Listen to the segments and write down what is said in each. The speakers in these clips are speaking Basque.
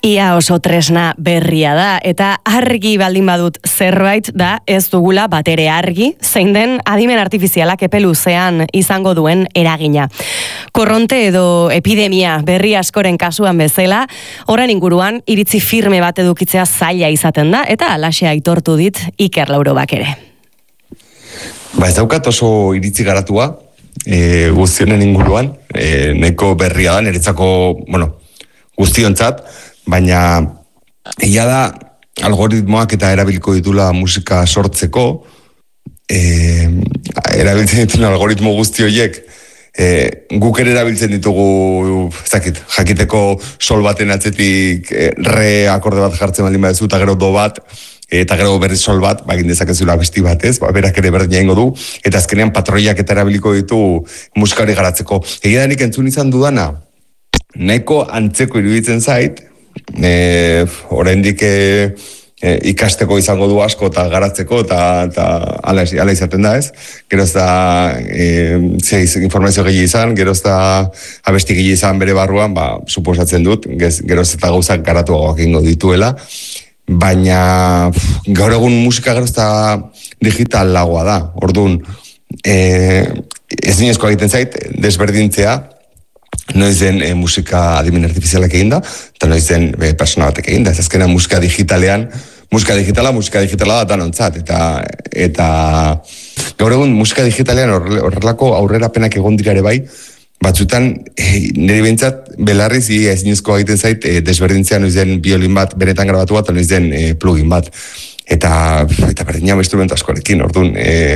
Ia oso tresna berria da, eta argi baldin badut zerbait da ez dugula batere argi, zein den adimen artifizialak epe luzean izango duen eragina. Korronte edo epidemia berri askoren kasuan bezala, horren inguruan iritzi firme bat edukitzea zaila izaten da, eta alaxe aitortu dit Iker Laurobak ere. Ez daukat oso iritzi garatua, guztionen inguruan, nahiko berria da, niretzako, guztiontzat, baina egia da algoritmoak eta erabiliko ditula musika sortzeko, erabiltzen dituen algoritmo guzti horiek, guk ere erabiltzen ditugu, jakiteko sol baten atzetik re akorde bat jartzen baldin badezu, eta gero do bat, eta gero berriz sol bat, egin dezakezula besti batez, berak ere berdina ingo du, eta azkenean patroiak eta erabiliko ditu musikari garatzeko. Egia da nik entzun izan dudana, nahiko antzeko iruditzen zait, oraindik ikasteko izango du asko eta garatzeko eta ala izaten da ez. Gero ez da informazio gehi izan, gero ez da abesti gehi izan bere barruan, suposatzen dut, gero ez eta gauzak garatuagoak ingo dituela, baina gaur egun musika gero ez da digital lagoa da. Orduan, ez dinezko egiten zait, desberdintzea, noiz den musika adimen artifizialak egin da, eta noiz den persona batek egin da. Ez azkena musika digitala da danontzat, eta gaur egun musika digitalean horrelako aurrerapenak egon dira ere bai, batzutan niri behintzat belarriz ez dinezko egiten zait desberdintzea noiz den biolin bat benetan grabatu bat, eta noiz den plugin bat. Eta berdina instrumentu askorekin, orduan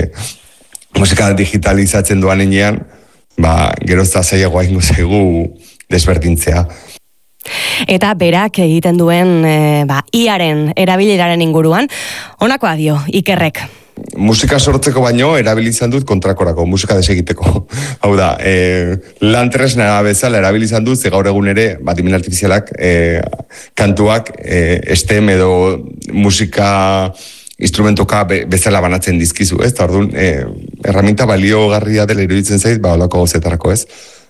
musika digitalizatzen doan enean, gero ez da zailagoa ingo zaigu desberdintzea. Eta berak egiten duen iaren erabileraren inguruan, honakoa dio Ikerrek. Musika sortzeko baino erabilizan dut kontrakorako, musika desegiteko. Hau da, lan tresna bezala erabilizan dut, ze gaur egun ere, adimen artifizialak, kantuak, STEM edo musika instrumentoka bezala banatzen dizkizu, ez? Eta orduan, erraminta baliogarria dela iruditzen zait, holako gozetarako, ez?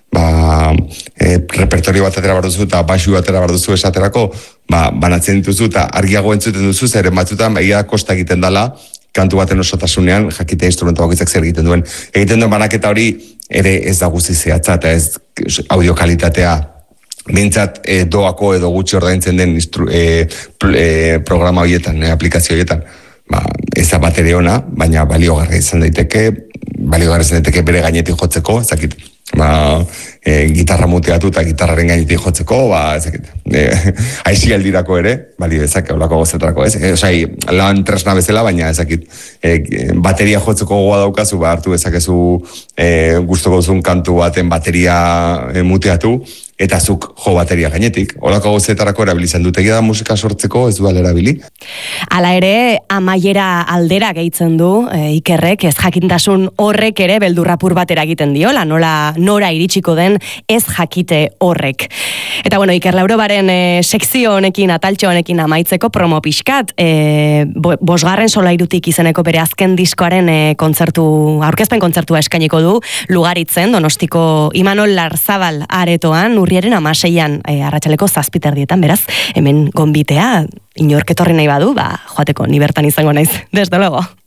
Repertorio bat atera barduzu eta baxu atera barduzu esaterako, banatzen dituzu eta argiago entzuten duzu, zeren batzutan, egia kosta egiten dela, kantu baten osotasunean, jakite instrumento bakoitzak zer egiten duen. Egiten duen banaketa hori, ere ez da guzti zehatza, eta ez audio kalitatea, bintzat doako edo gutxi ordaintzen den programa horietan, aplikazio horietan, ez da batere ona, baina baliogarri izan daiteke bere gainetik jotzeko, ezakit, gitarra muteatu eta gitarraren gainetik jotzeko, ezakit, aizi aldirako ere, balio ezak, olako gozetarako, ez? Osai, lan tresna bezala, baina ezakit, bateria jotzeko gogoa daukazu, hartu ezakezu gustoko duzun kantu baten bateria muteatu, eta zuk jo bateria gainetik. Olako gozetarako erabilizan dut. Egia da musika sortzeko ez du erabili. Hala ere, amaiera aldera gehitzen du Ikerrek, ez jakintasun horrek ere beldurrapur bat eragiten diola, nora iritsiko den ez jakite horrek. Eta Iker Laurobaren sekzio honekin, ataltxo honekin amaitzeko promo pixkat, 5. solairutik izeneko bere azken diskoaren aurkezpen kontzertua eskainiko du, Lugaritzen, Donostiko Imanol Larzabal aretoan, urriaren 16an arratsaleko 7:00, beraz, hemen gonbitea, inork etorri nahi badu, joateko, ni bertan izango naiz, desde luego.